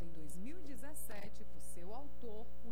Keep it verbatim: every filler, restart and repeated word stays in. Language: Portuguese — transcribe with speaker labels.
Speaker 1: em dois mil e dezessete por seu autor,